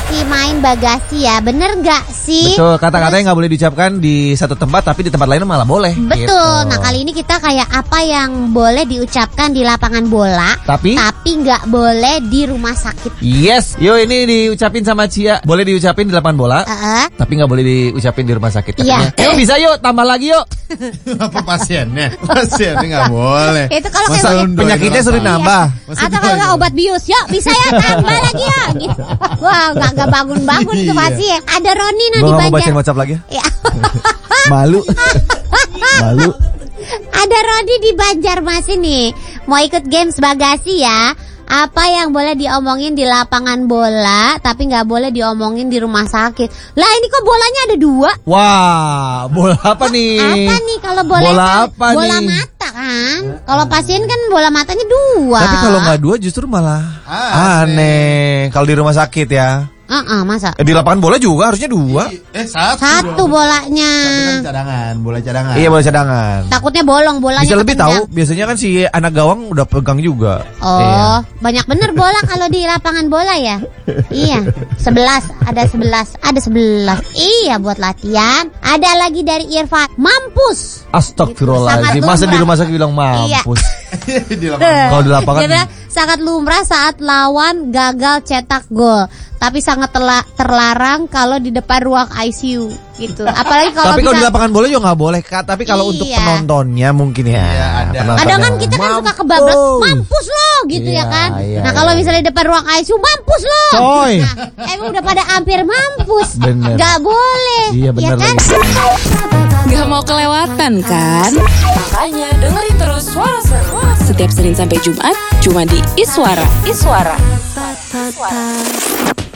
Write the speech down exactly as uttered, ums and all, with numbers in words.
masih main bagasi ya, bener gak sih? Betul, kata-katanya nggak boleh diucapkan di satu tempat tapi di tempat lain malah boleh. Betul, gitu. Nah kali ini kita kayak apa yang boleh diucapkan di lapangan bola Tapi Tapi nggak boleh di rumah sakit. Yes, yo ini diucapin sama Cia. Boleh diucapin di lapangan bola uh-uh. Tapi nggak boleh diucapin di rumah sakit. Iya. Yuk bisa yuk, tambah lagi yuk. Apa pasiennya? Pasiennya nggak boleh. Itu kalau Masa kayak undoy penyakitnya itu suruh apa? nambah. Masa atau dua kalau nggak gitu? obat bius, yuk bisa ya tambah lagi ya gitu. Wah nggak nggak bangun-bangun tuh Iya. pasien. Ada Roni nah Gue di nggak mau Banjar. bacain WhatsApp lagi. Ya. Malu. Malu. Ada Roni di Banjarmasin nih, mau ikut games bagasi ya. Apa yang boleh diomongin di lapangan bola tapi nggak boleh diomongin di rumah sakit? Lah ini kok bolanya ada dua? Wah, bola apa nih? Apa nih kalau bola? Bola kan apa bola nih? mata kan? Kalau pasien kan bola matanya dua. Tapi kalau nggak dua justru malah Ah, aneh. Kalau di rumah sakit ya. Uh-uh, masa? Eh, di lapangan bola juga harusnya dua. Eh satu. Satu dong. bolanya. Tapi kan cadangan, bola cadangan. Iya, bola cadangan. Takutnya bolong bolanya. Bisa lebih tahu. ketendang. Biasanya kan si anak gawang udah pegang juga. Oh, Iya. banyak bener bola kalau di lapangan bola ya. Iya, sebelas ada sebelas ada sebelas. Iya buat latihan. Ada lagi dari Irfan. Mampus. Astagfirullahaladzim. Sangat Masa di lumrah. rumah sakit bilang Iya. mampus? Di lapangan. Kalau di lapangan. Dia bilang, sangat lumrah saat lawan gagal cetak gol, tapi sangat tela- terlarang kalau di depan ruang I C U gitu. Apalagi kalau Tapi kalau di bisa. lapangan bola juga nggak boleh, Kak. Tapi kalau untuk Iya. penontonnya mungkin ya. Iya, ada. Penontonnya. Kadang kan kita kan suka kebablas, mampus lo gitu Iya, ya kan. iya, Nah kalau iya. misalnya di depan ruang I C U, mampus lo. Coy. Nah, emang udah pada hampir mampus. Bener. Gak boleh. Iya, bener ya kan? lagi. Gak mau kelewatan kan? Makanya dengerin terus Suara Seru setiap Senin sampai Jumat cuma di Iswara. Iswara. Iswara.